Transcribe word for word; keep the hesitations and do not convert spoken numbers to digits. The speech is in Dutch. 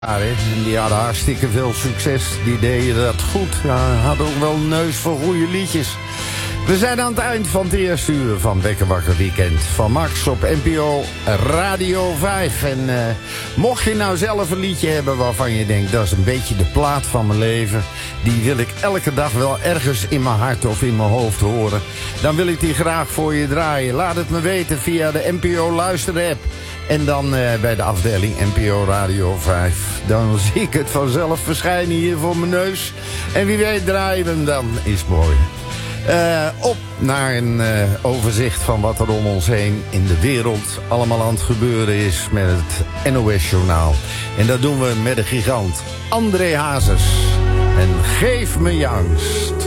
Ja, en die hadden hartstikke veel succes. Die deden dat goed. Ja, hadden ook wel een neus voor goede liedjes. We zijn aan het eind van het eerste uur van Wekker Wakker Weekend van Max op N P O Radio vijf. En uh, mocht je nou zelf een liedje hebben waarvan je denkt, dat is een beetje de plaat van mijn leven, die wil ik elke dag wel ergens in mijn hart of in mijn hoofd horen, dan wil ik die graag voor je draaien. Laat het me weten via de N P O Luister-app. En dan uh, bij de afdeling N P O Radio vijf. Dan zie ik het vanzelf verschijnen hier voor mijn neus. En wie weet draaien we hem dan. Is mooi. Uh, op naar een uh, overzicht van wat er om ons heen in de wereld allemaal aan het gebeuren is met het N O S-journaal. En dat doen we met de gigant André Hazes. En geef me je angst.